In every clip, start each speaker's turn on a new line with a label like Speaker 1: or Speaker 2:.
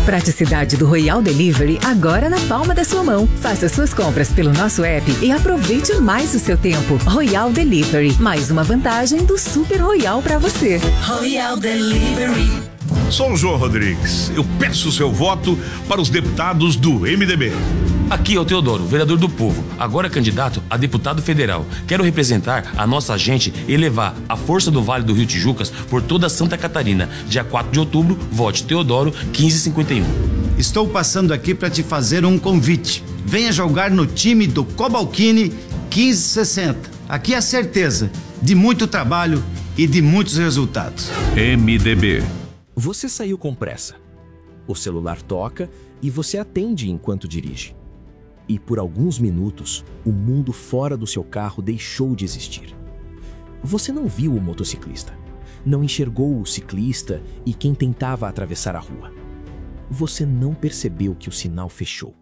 Speaker 1: praticidade do Royal Delivery agora na palma da sua mão. Faça suas compras pelo nosso app e aproveite mais o seu tempo. Royal Delivery, mais uma vantagem do Super Royal para você.
Speaker 2: Royal Delivery.
Speaker 3: Sou o João Rodrigues. Eu peço o seu voto para os deputados do MDB.
Speaker 4: Aqui é o Teodoro, vereador do povo, agora candidato a deputado federal. Quero representar a nossa gente e levar a força do Vale do Rio Tijucas por toda Santa Catarina. Dia 4 de outubro, vote Teodoro 1551.
Speaker 5: Estou passando aqui para te fazer um convite. Venha jogar no time do Cobalcini 1560. Aqui é a certeza de muito trabalho e de muitos resultados.
Speaker 6: MDB.
Speaker 7: Você saiu com pressa. O celular toca e você atende enquanto dirige. E por alguns minutos, o mundo fora do seu carro deixou de existir. Você não viu o motociclista, não enxergou o ciclista e quem tentava atravessar a rua. Você não percebeu que o sinal fechou.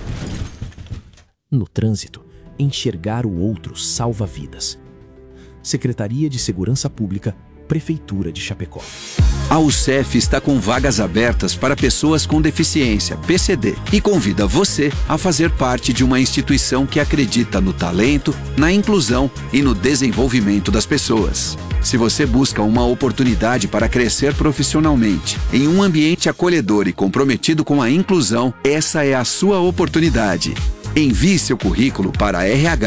Speaker 7: No trânsito, enxergar o outro salva vidas. Secretaria de Segurança Pública, Prefeitura de Chapecó.
Speaker 8: A UCEF está com vagas abertas para pessoas com deficiência, PCD, e convida você a fazer parte de uma instituição que acredita no talento, na inclusão e no desenvolvimento das pessoas. Se você busca uma oportunidade para crescer profissionalmente, em um ambiente acolhedor e comprometido com a inclusão, essa é a sua oportunidade. Envie seu currículo para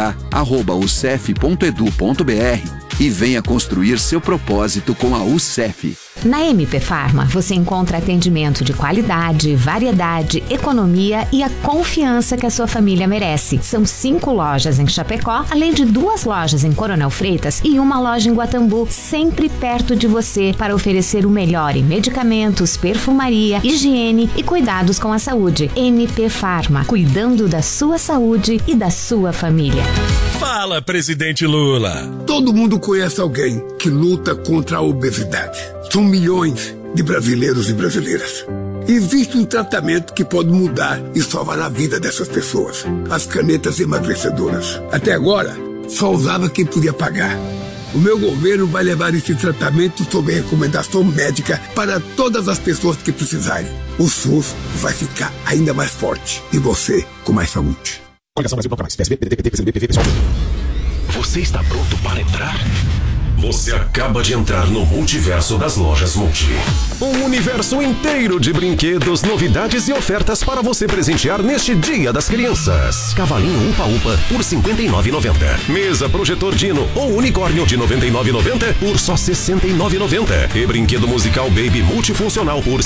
Speaker 8: rh@ucef.edu.br e venha construir seu propósito com a UCEF.
Speaker 9: Na MP Pharma, você encontra atendimento de qualidade, variedade, economia e a confiança que a sua família merece. São 5 lojas em Chapecó, além de 2 lojas em Coronel Freitas e uma loja em Guatambu, sempre perto de você para oferecer o melhor em medicamentos, perfumaria, higiene e cuidados com a saúde. MP Pharma, cuidando da sua saúde e da sua família.
Speaker 10: Fala, presidente Lula!
Speaker 11: Todo mundo conhece alguém que luta contra a obesidade. São milhões de brasileiros e brasileiras. Existe um tratamento que pode mudar e salvar a vida dessas pessoas. As canetas emagrecedoras. Até agora, só usava quem podia pagar. O meu governo vai levar esse tratamento sob recomendação médica para todas as pessoas que precisarem. O SUS vai ficar ainda mais forte e você com mais saúde.
Speaker 12: Coligação Brasil Bloco Mais. PSB, PDT, PCB, PV, PSOL.
Speaker 13: Você está pronto para entrar? Você acaba de entrar no multiverso das lojas Multi.
Speaker 10: Um universo inteiro de brinquedos, novidades e ofertas para você presentear neste Dia das Crianças. Cavalinho Upa Upa por R$ 59,90. Mesa projetor Dino ou unicórnio de R$ 99,90 por só R$ 69,90. E brinquedo musical Baby multifuncional por R$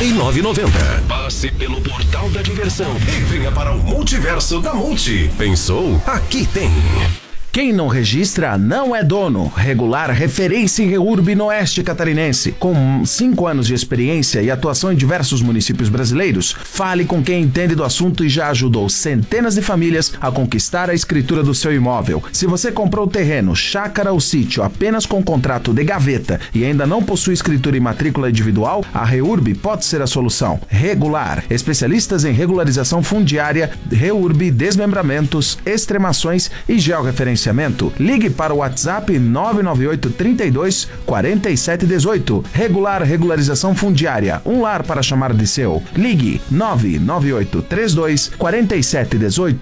Speaker 10: 79,90.
Speaker 13: Passe pelo portal da diversão e venha para o multiverso da Multi.
Speaker 10: Pensou? Aqui tem.
Speaker 14: Quem não registra não é dono. Regular referência em REURB no Oeste Catarinense. Com 5 anos de experiência e atuação em diversos municípios brasileiros, fale com quem entende do assunto e já ajudou centenas de famílias a conquistar a escritura do seu imóvel. Se você comprou terreno, chácara ou sítio apenas com contrato de gaveta e ainda não possui escritura e matrícula individual, a REURB pode ser a solução. Regular, especialistas em regularização fundiária, REURB, desmembramentos, extremações e georreferenciamento. Ligue para o WhatsApp 998 32 47 18. Regularização fundiária. Um lar para chamar de seu. Ligue 998 32 47 18.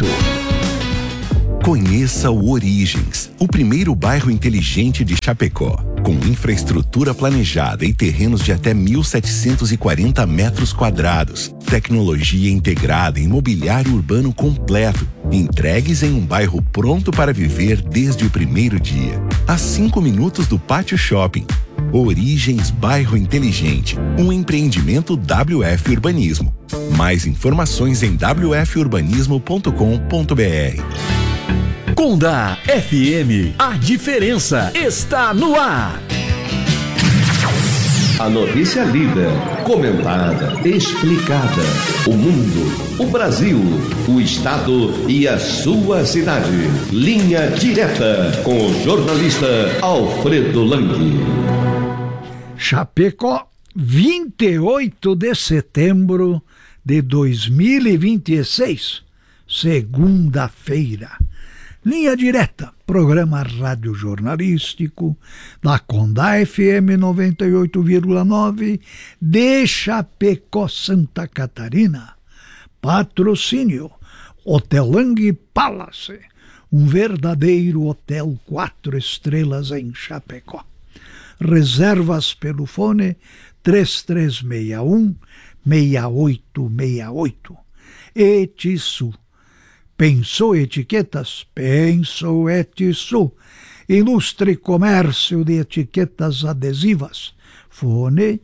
Speaker 15: Conheça o Origens, o primeiro bairro inteligente de Chapecó, com infraestrutura planejada e terrenos de até 1.740 metros quadrados, tecnologia integrada e mobiliário urbano completo, entregues em um bairro pronto para viver desde o primeiro dia, a 5 minutos do Pátio Shopping. Origens Bairro Inteligente, um empreendimento WF Urbanismo. Mais informações em wfurbanismo.com.br.
Speaker 16: Conda FM, a diferença está no ar.
Speaker 17: A notícia lida, comentada, explicada. O mundo, o Brasil, o estado e a sua cidade. Linha direta com o jornalista Alfredo Lang.
Speaker 18: Chapecó, 28 de setembro de 2026, segunda-feira. Linha direta, programa radiojornalístico da Condá FM 98,9 de Chapecó, Santa Catarina. Patrocínio Hotel Lang Palace, um verdadeiro hotel 4 estrelas em Chapecó. Reservas pelo fone 3361-6868. Etisul. Pensou etiquetas? Pensou Etisul. Ilustre comércio de etiquetas adesivas. Fone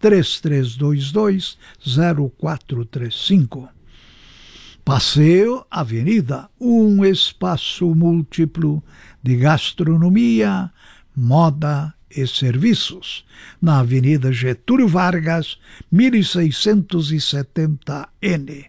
Speaker 18: 3322-0435. Passeio Avenida, um espaço múltiplo de gastronomia, moda e serviços, na Avenida Getúlio Vargas, 1670N.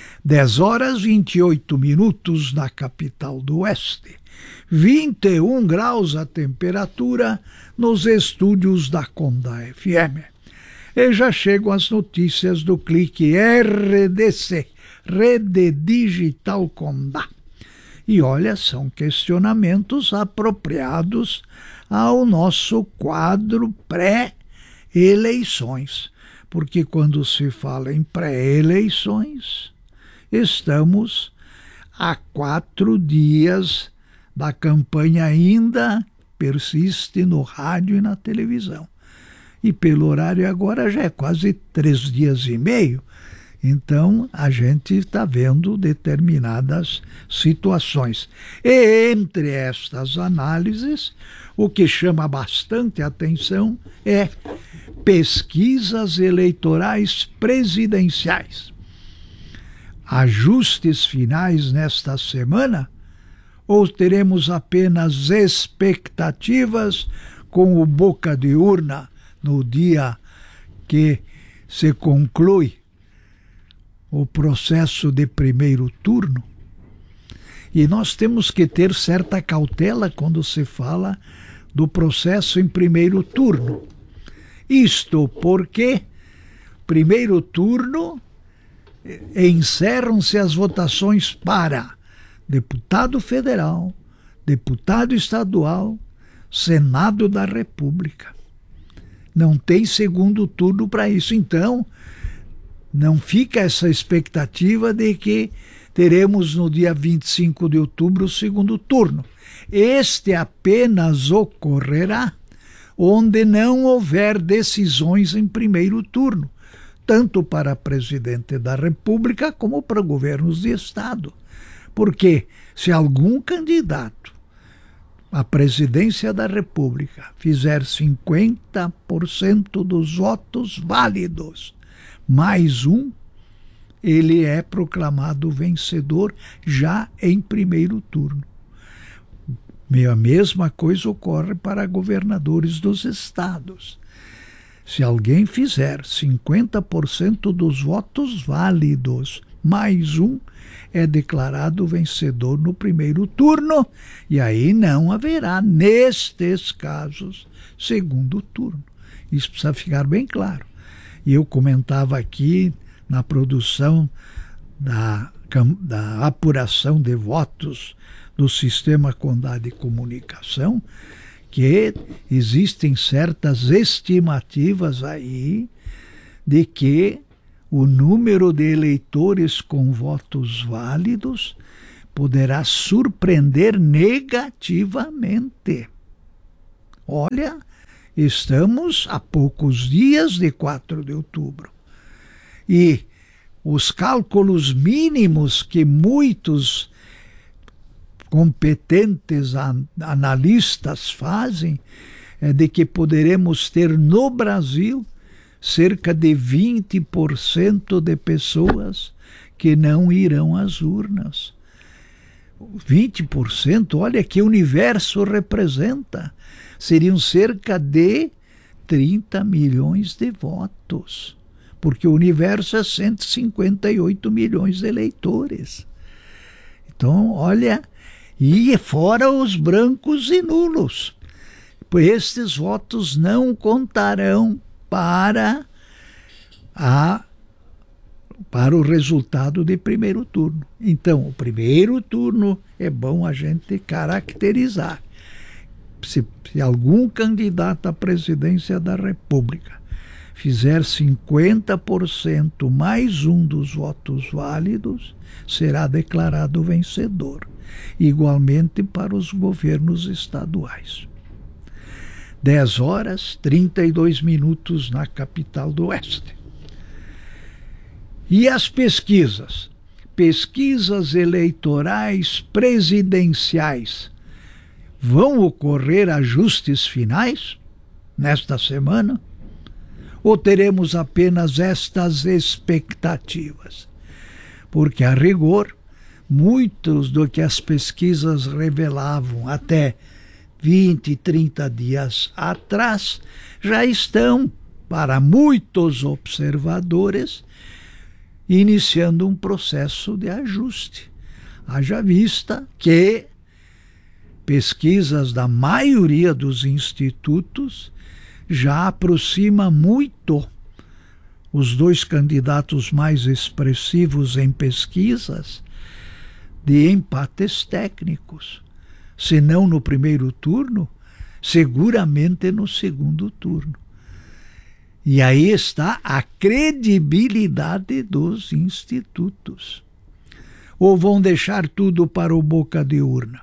Speaker 18: 10h28 na capital do Oeste. 21 graus a temperatura nos estúdios da Condá FM. E já chegam as notícias do Clique RDC, Rede Digital Condá. E olha, são questionamentos apropriados ao nosso quadro pré-eleições. Porque quando se fala em pré-eleições, estamos a 4 dias da campanha ainda persiste no rádio e na televisão. E pelo horário agora já é quase 3 dias e meio. Então, a gente está vendo determinadas situações. E entre estas análises, o que chama bastante atenção é pesquisas eleitorais presidenciais. Ajustes finais nesta semana? Ou teremos apenas expectativas com o boca de urna no dia que se conclui o processo de primeiro turno? E nós temos que ter certa cautela quando se fala do processo em primeiro turno. Isto porque primeiro turno encerram-se as votações para deputado federal, deputado estadual, Senado da República. Não tem segundo turno para isso. Então, não fica essa expectativa de que teremos no dia 25 de outubro o segundo turno. Este apenas ocorrerá onde não houver decisões em primeiro turno, tanto para presidente da República como para governos de Estado. Porque se algum candidato à presidência da República fizer 50% dos votos válidos, mais um, ele é proclamado vencedor já em primeiro turno. A mesma coisa ocorre para governadores dos estados. Se alguém fizer 50% dos votos válidos, mais um, é declarado vencedor no primeiro turno, e aí não haverá, nestes casos, segundo turno. Isso precisa ficar bem claro. E eu comentava aqui na produção da apuração de votos do Sistema Condá de Comunicação, que existem certas estimativas aí de que o número de eleitores com votos válidos poderá surpreender negativamente. Olha, estamos a poucos dias de 4 de outubro. E os cálculos mínimos que muitos competentes analistas fazem é de que poderemos ter no Brasil cerca de 20% de pessoas que não irão às urnas. 20%, olha que universo representa. Seriam cerca de 30 milhões de votos, porque o universo é 158 milhões de eleitores. Então, olha, e fora os brancos e nulos. Estes votos não contarão para para o resultado de primeiro turno. Então, o primeiro turno é bom a gente caracterizar. Se algum candidato à presidência da República fizer 50% mais um dos votos válidos, será declarado vencedor. Igualmente para os governos estaduais. 10h32 na capital do Oeste. E as pesquisas? Pesquisas eleitorais presidenciais. Vão ocorrer ajustes finais nesta semana? Ou teremos apenas estas expectativas? Porque, a rigor, muitos do que as pesquisas revelavam até 20, 30 dias atrás já estão, para muitos observadores, iniciando um processo de ajuste. Haja vista que pesquisas da maioria dos institutos já aproxima muito os dois candidatos mais expressivos em pesquisas de empates técnicos. Se não no primeiro turno, seguramente no segundo turno. E aí está a credibilidade dos institutos. Ou vão deixar tudo para o boca de urna?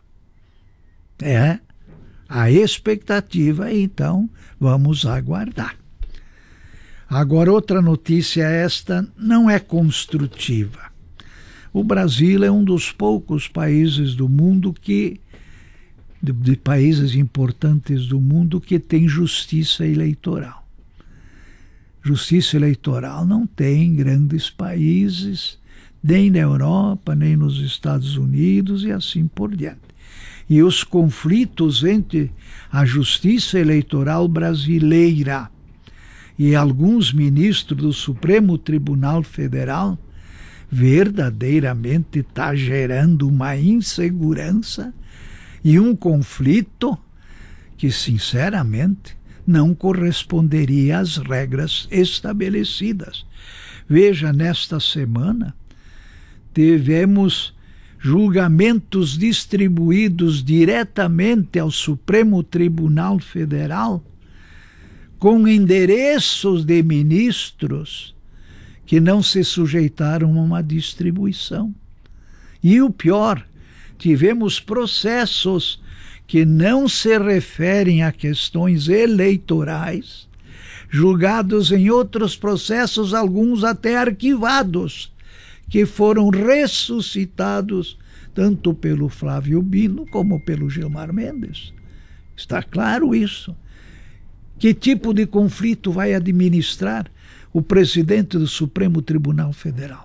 Speaker 18: A expectativa, então, vamos aguardar. Agora, outra notícia, esta não é construtiva. O Brasil é um dos poucos países do mundo de países importantes do mundo que tem justiça eleitoral. Justiça eleitoral não tem em grandes países, nem na Europa, nem nos Estados Unidos e assim por diante. E os conflitos entre a justiça eleitoral brasileira e alguns ministros do Supremo Tribunal Federal verdadeiramente está gerando uma insegurança e um conflito que, sinceramente, não corresponderia às regras estabelecidas. Veja, nesta semana tivemos julgamentos distribuídos diretamente ao Supremo Tribunal Federal com endereços de ministros que não se sujeitaram a uma distribuição. E o pior, tivemos processos que não se referem a questões eleitorais, julgados em outros processos, alguns até arquivados, que foram ressuscitados tanto pelo Flávio Bino como pelo Gilmar Mendes. Está claro isso. Que tipo de conflito vai administrar o presidente do Supremo Tribunal Federal?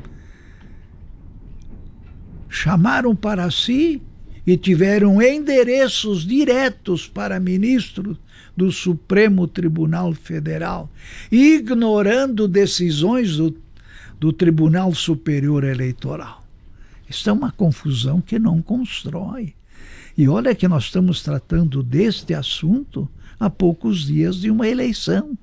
Speaker 18: Chamaram para si e tiveram endereços diretos para ministros do Supremo Tribunal Federal, ignorando decisões do Tribunal Superior Eleitoral. Isso é uma confusão que não constrói. E olha que nós estamos tratando deste assunto há poucos dias de uma eleição.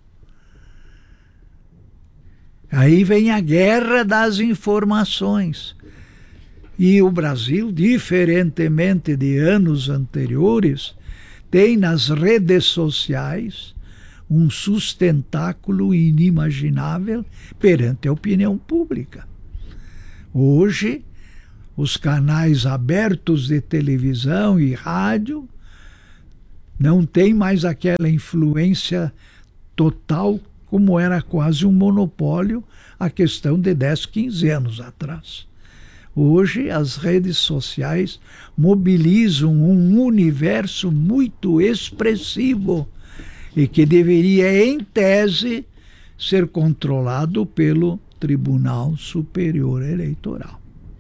Speaker 18: Aí vem a guerra das informações. E o Brasil, diferentemente de anos anteriores, tem nas redes sociais um sustentáculo inimaginável perante a opinião pública. Hoje, os canais abertos de televisão e rádio não têm mais aquela influência total como era quase um monopólio a questão de 10, 15 anos atrás. Hoje, as redes sociais mobilizam um universo muito expressivo e que deveria, em tese, ser controlado pelo Tribunal Superior Eleitoral.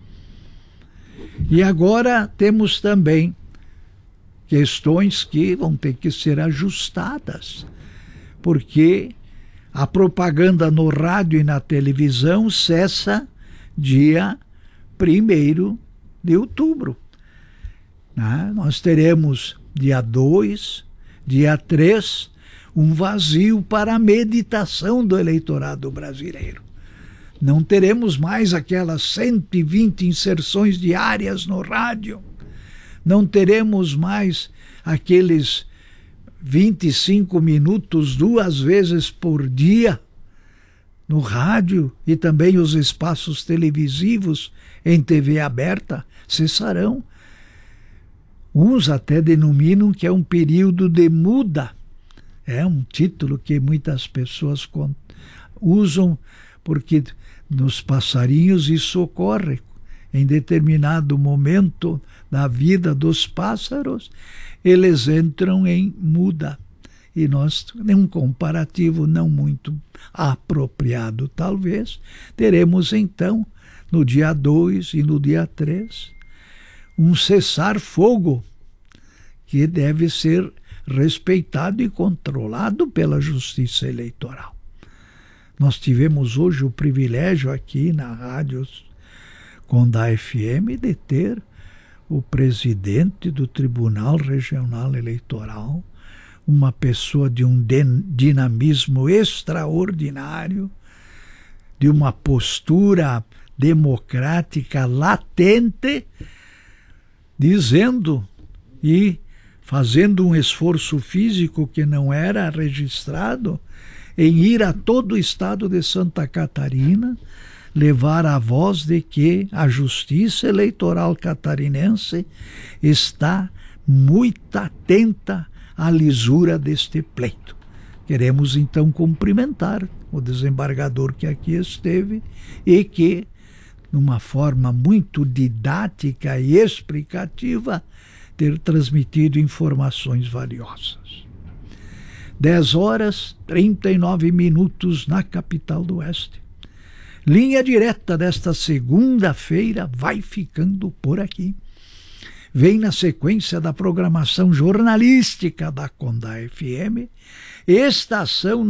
Speaker 18: E agora temos também questões que vão ter que ser ajustadas, porque a propaganda no rádio e na televisão cessa dia 1º de outubro. Nós teremos dia 2, dia 3, um vazio para a meditação do eleitorado brasileiro. Não teremos mais aquelas 120 inserções diárias no rádio. Não teremos mais aqueles 25 minutos 2 vezes por dia no rádio, e também os espaços televisivos em TV aberta cessarão. Uns até denominam que é um período de muda. É um título que muitas pessoas usam porque nos passarinhos isso ocorre. Em determinado momento da vida dos pássaros, eles entram em muda. E nós, em um comparativo não muito apropriado, talvez, teremos então, no dia 2 e no dia 3, um cessar-fogo que deve ser respeitado e controlado pela Justiça Eleitoral. Nós tivemos hoje o privilégio aqui na Rádio Condá FM de ter o presidente do Tribunal Regional Eleitoral, uma pessoa de um dinamismo extraordinário, de uma postura democrática latente, dizendo e fazendo um esforço físico que não era registrado em ir a todo o estado de Santa Catarina, levar a voz de que a Justiça Eleitoral catarinense está muito atenta à lisura deste pleito. Queremos então cumprimentar o desembargador que aqui esteve e que, numa forma muito didática e explicativa, ter transmitido informações valiosas. 10h39 na capital do Oeste. Linha Direta desta segunda-feira vai ficando por aqui. Vem na sequência da programação jornalística da Condá FM, Estação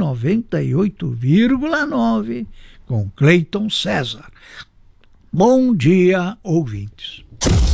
Speaker 18: 98,9, com Cleiton César. Bom dia, ouvintes.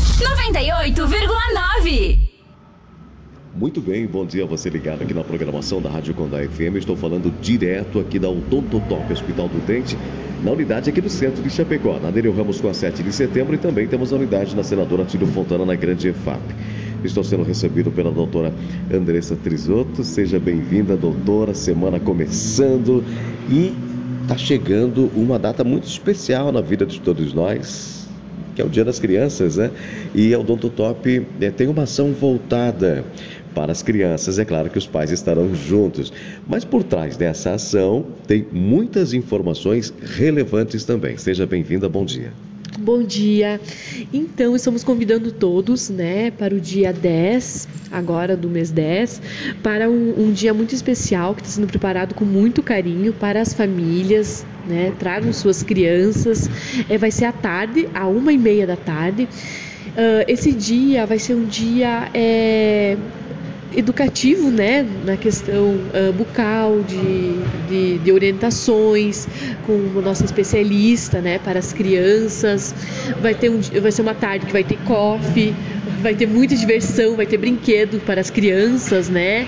Speaker 6: 98,9.
Speaker 17: Muito bem, bom dia a você ligado aqui na programação da Rádio Condá FM. Estou falando direto aqui da Odontotop Hospital do Dente, na unidade aqui do centro de Chapecó, na Nereu Ramos com a 7 de setembro, e também temos a unidade na Senadora Atílio Fontana, na Grande EFAP. Estou sendo recebido pela doutora Andressa Trisotto. Seja bem-vinda, doutora. Semana começando e está chegando uma data muito especial na vida de todos nós, que é o Dia das Crianças, né? E a Odontotop tem uma ação voltada para as crianças. É claro que os pais estarão juntos, mas por trás dessa ação tem muitas informações relevantes também. Seja bem-vinda, bom dia.
Speaker 19: Bom dia. Então, estamos convidando todos, né, para o dia 10, agora do mês 10, para um dia muito especial que está sendo preparado com muito carinho para as famílias, né? Tragam suas crianças. Vai ser à tarde, às 1h30 da tarde. Esse dia vai ser um dia educativo, né, na questão bucal, de orientações, com a nossa especialista, né, para as crianças. Vai ser uma tarde que vai ter coffee, vai ter muita diversão, vai ter brinquedo para as crianças, né,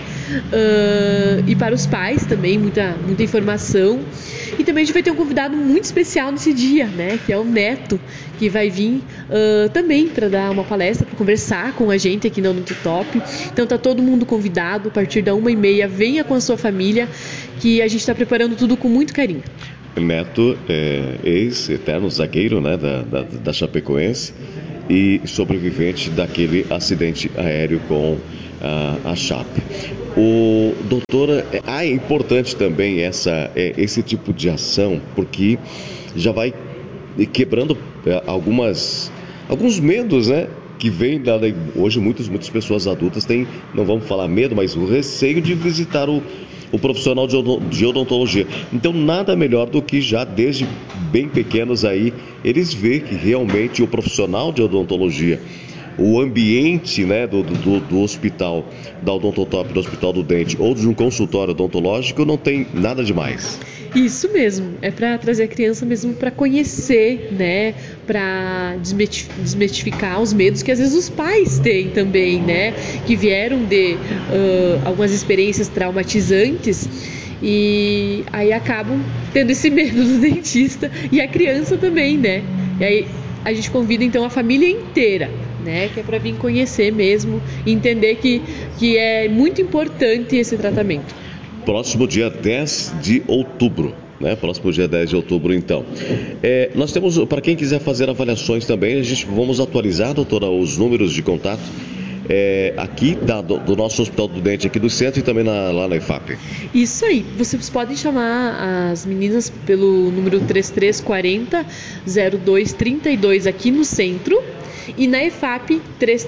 Speaker 19: e para os pais também, muita informação. E também a gente vai ter um convidado muito especial nesse dia, né, que é o Neto, que vai vir também para dar uma palestra, para conversar com a gente aqui na Odontotop. Então tá todo mundo convidado, a partir da 1h30, venha com a sua família, que a gente está preparando tudo com muito carinho.
Speaker 17: Neto ex-eterno zagueiro, né, da Chapecoense e sobrevivente daquele acidente aéreo com a Chape. Doutora, é importante também esse tipo de ação, porque já vai quebrando alguns medos, né, que vem hoje muitas pessoas adultas têm, não vamos falar medo, mas o receio de visitar o profissional de odontologia. Então nada melhor do que já desde bem pequenos aí eles veem que realmente o profissional de odontologia, o ambiente, né, do hospital, da Odontotop, do Hospital do Dente ou de um consultório odontológico não tem nada demais.
Speaker 19: Isso mesmo, é para trazer a criança mesmo para conhecer, né, para desmistificar os medos que às vezes os pais têm também, né, que vieram de algumas experiências traumatizantes E aí acabam tendo esse medo do dentista e a criança também, né? E aí a gente convida então a família inteira, né? Que é para vir conhecer mesmo e entender que é muito importante esse tratamento.
Speaker 6: Próximo dia 10 de outubro. Próximo dia 10 de outubro, então. Nós temos, para quem quiser fazer avaliações também, vamos atualizar, doutora, os números de contato aqui do nosso Hospital do Dente aqui do centro e também lá na EFAP.
Speaker 19: Isso aí, vocês podem chamar as meninas pelo número 3340-0232 aqui no centro e na EFAP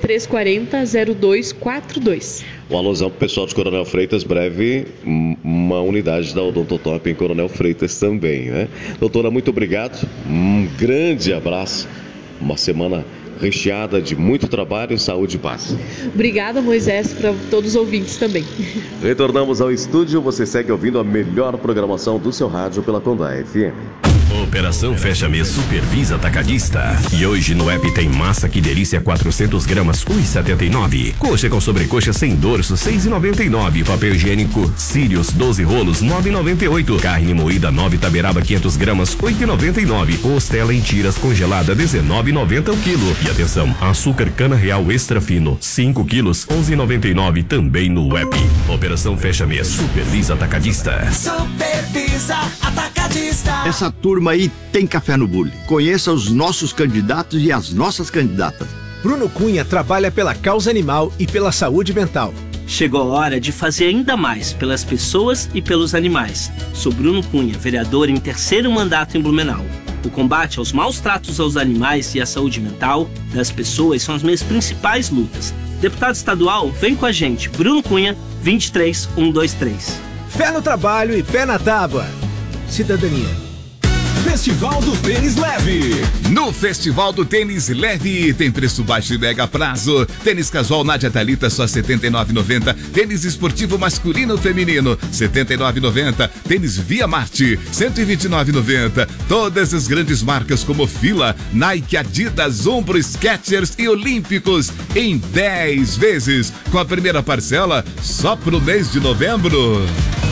Speaker 19: 3340-0242.
Speaker 6: Um alusão para o pessoal de Coronel Freitas, breve uma unidade da Odontotop em Coronel Freitas também, né? Doutora, muito obrigado, um grande abraço, uma semana recheada de muito trabalho, saúde e paz.
Speaker 19: Obrigada, Moisés, para todos os ouvintes também.
Speaker 6: Retornamos ao estúdio, você segue ouvindo a melhor programação do seu rádio pela Condá FM.
Speaker 20: Operação Fecha Mês Supervisa Atacadista. E hoje no app tem massa que delícia 400 gramas, 1,79. Coxa com sobrecoxa sem dorso, 6,99. Papel higiênico Sirius 12 rolos, 9,98. Carne moída 9 taberaba 500 gramas, 8,99. Costela em tiras congelada, 19,90 o quilo. E atenção, açúcar cana real extra fino, 5 quilos, 11,99 também no app. Operação Fecha Mês Supervisa Atacadista.
Speaker 2: Supervisa Atacadista.
Speaker 21: Essa turma aí tem café no bule. Conheça os nossos candidatos e as nossas candidatas.
Speaker 22: Bruno Cunha trabalha pela causa animal e pela saúde mental.
Speaker 23: Chegou a hora de fazer ainda mais pelas pessoas e pelos animais. Sou Bruno Cunha, vereador em 3º mandato em Blumenau. O combate aos maus tratos aos animais e a saúde mental das pessoas são as minhas principais lutas. Deputado estadual, vem com a gente. Bruno Cunha, 23123.
Speaker 22: Fé no trabalho e pé na tábua. Cidadania.
Speaker 24: Festival do Tênis Leve. No Festival do Tênis Leve tem preço baixo e mega prazo. Tênis casual Nádia Thalita só R$ 79,90. Tênis esportivo masculino feminino R$ 79,90. Tênis Via Marte R$ 129,90. Todas as grandes marcas como Fila, Nike, Adidas, Umbro, Skechers e Olímpicos em 10 vezes, com a primeira parcela só pro mês de novembro.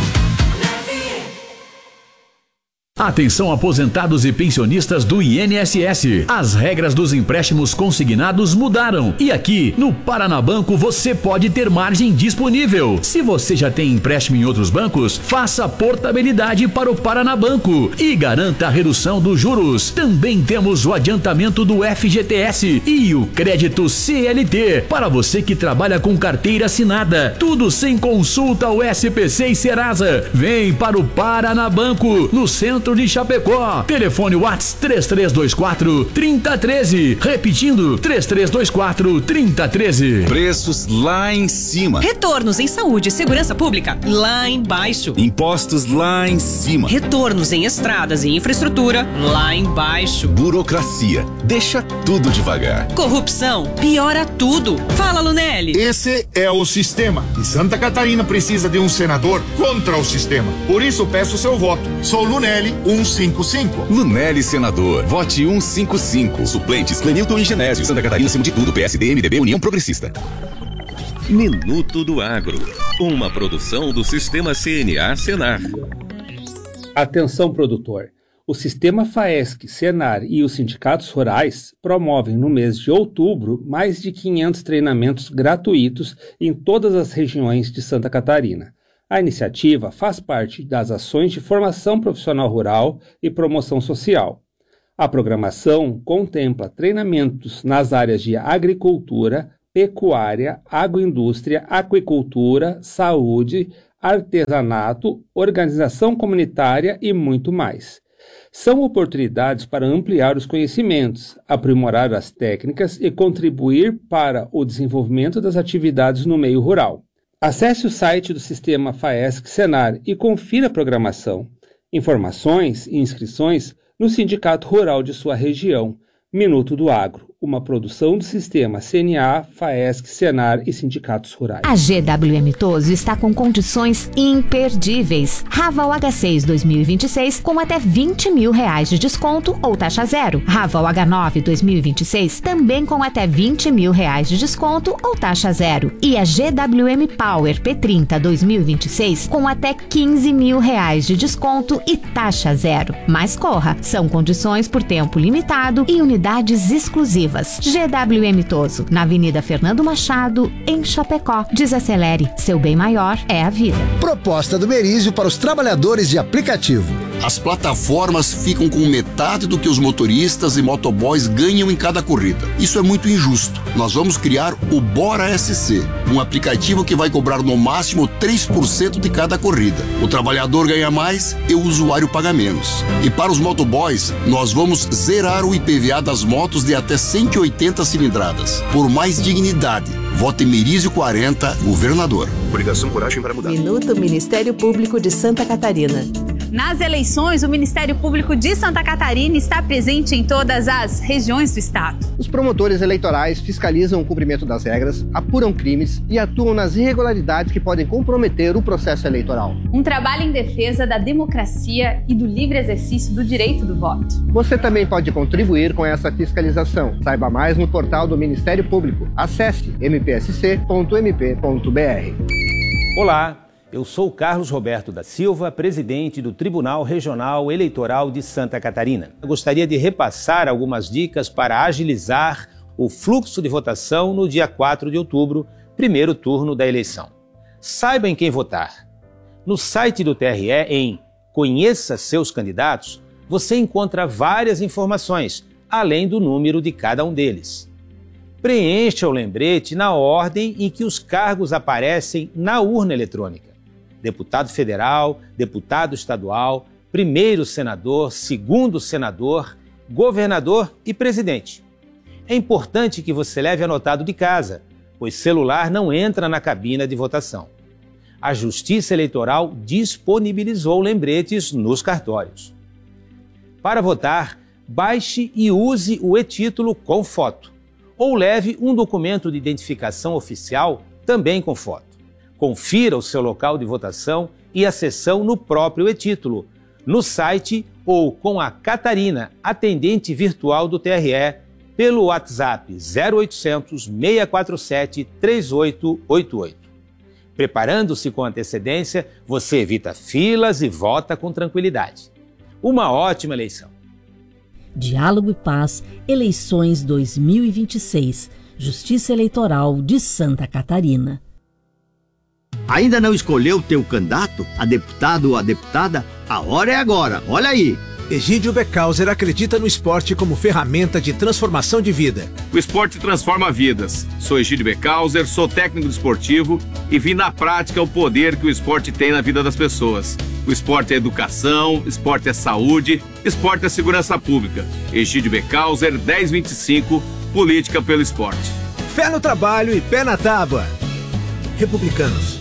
Speaker 16: Atenção aposentados e pensionistas do INSS. As regras dos empréstimos consignados mudaram. E aqui, no Paranabanco, você pode ter margem disponível. Se você já tem empréstimo em outros bancos, faça portabilidade para o Paranabanco e garanta a redução dos juros. Também temos o adiantamento do FGTS e o crédito CLT para você que trabalha com carteira assinada. Tudo sem consulta ao SPC e Serasa. Vem para o Paranabanco, no centro de Chapecó. Telefone WhatsApp 3324-3013. Repetindo, 3324-3013.
Speaker 24: Preços lá em cima.
Speaker 25: Retornos em saúde e segurança pública lá embaixo.
Speaker 24: Impostos lá em cima.
Speaker 25: Retornos em estradas e infraestrutura lá embaixo.
Speaker 24: Burocracia deixa tudo devagar.
Speaker 25: Corrupção piora tudo. Fala, Lunelli.
Speaker 26: Esse é o sistema. E Santa Catarina precisa de um senador contra o sistema. Por isso peço seu voto. Sou Lunelli 155.
Speaker 24: Lunelli senador. Vote 155. Suplentes Clenilton e Genésio. Santa Catarina acima de tudo. PSD, MDB, União Progressista.
Speaker 17: Minuto do Agro. Uma produção do Sistema CNA Senar.
Speaker 27: Atenção, produtor. O Sistema FAESC, Senar e os sindicatos rurais promovem no mês de outubro mais de 500 treinamentos gratuitos em todas as regiões de Santa Catarina. A iniciativa faz parte das ações de formação profissional rural e promoção social. A programação contempla treinamentos nas áreas de agricultura, pecuária, agroindústria, aquicultura, saúde, artesanato, organização comunitária e muito mais. São oportunidades para ampliar os conhecimentos, aprimorar as técnicas e contribuir para o desenvolvimento das atividades no meio rural. Acesse o site do Sistema FAESC Senar e confira a programação. Informações e inscrições no Sindicato Rural de sua região. Minuto do Agro, uma produção do Sistema CNA, FAESC, Senar e Sindicatos Rurais.
Speaker 1: A GWM Toso está com condições imperdíveis. Raval H6 2026 com até R$20 mil de desconto ou taxa zero. Raval H9 2026 também com até R$20 mil de desconto ou taxa zero. E a GWM Power P30 2026 com até R$15 mil de desconto e taxa zero. Mas corra, são condições por tempo limitado e unidades exclusivas. GWM Toso, na Avenida Fernando Machado, em Chapecó. Desacelere, seu bem maior é a vida.
Speaker 3: Proposta do Merizio para os trabalhadores de aplicativo.
Speaker 4: As plataformas ficam com metade do que os motoristas e motoboys ganham em cada corrida. Isso é muito injusto. Nós vamos criar o Bora SC, um aplicativo que vai cobrar no máximo 3% de cada corrida. O trabalhador ganha mais e o usuário paga menos. E para os motoboys, nós vamos zerar o IPVA das motos de até 180 cilindradas. Por mais dignidade, vote Merizio 40, governador.
Speaker 5: Coligação Coragem para Mudar.
Speaker 7: Minuto Ministério Público de Santa Catarina.
Speaker 8: Nas eleições, o Ministério Público de Santa Catarina está presente em todas as regiões do estado.
Speaker 9: Os promotores eleitorais fiscalizam o cumprimento das regras, apuram crimes e atuam nas irregularidades que podem comprometer o processo eleitoral.
Speaker 8: Um trabalho em defesa da democracia e do livre exercício do direito do voto.
Speaker 9: Você também pode contribuir com essa fiscalização. Saiba mais no portal do Ministério Público. Acesse mpsc.mp.br.
Speaker 28: Olá. Eu sou Carlos Roberto da Silva, presidente do Tribunal Regional Eleitoral de Santa Catarina. Eu gostaria de repassar algumas dicas para agilizar o fluxo de votação no dia 4 de outubro, primeiro turno da eleição. Saiba em quem votar. No site do TRE, em Conheça Seus Candidatos, você encontra várias informações, além do número de cada um deles. Preencha o lembrete na ordem em que os cargos aparecem na urna eletrônica. Deputado federal, deputado estadual, primeiro senador, segundo senador, governador e presidente. É importante que você leve anotado de casa, pois celular não entra na cabina de votação. A Justiça Eleitoral disponibilizou lembretes nos cartórios. Para votar, baixe e use o e-título com foto, ou leve um documento de identificação oficial também com foto. Confira o seu local de votação e a sessão no próprio e-título, no site ou com a Catarina, atendente virtual do TRE, pelo WhatsApp 0800 647 3888. Preparando-se com antecedência, você evita filas e vota com tranquilidade. Uma ótima eleição.
Speaker 29: Diálogo e Paz, eleições 2026, Justiça Eleitoral de Santa Catarina.
Speaker 21: Ainda não escolheu o teu candidato, a deputado ou a deputada? A hora é agora, olha aí!
Speaker 22: Egídio Beckhauser acredita no esporte como ferramenta de transformação de vida.
Speaker 30: O esporte transforma vidas. Sou Egídio Beckhauser, sou técnico desportivo e vi na prática o poder que o esporte tem na vida das pessoas. O esporte é educação, esporte é saúde, esporte é segurança pública. Egídio Beckhauser, 1025, política pelo esporte.
Speaker 22: Fé no trabalho e pé na tábua. Republicanos.